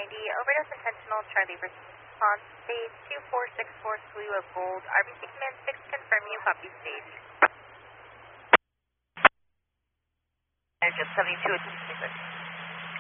overdose intentional, Charlie response, stage 2464, Kahlua Gold, RBC Command 6, confirm you, copy stage. Just 72 at 66.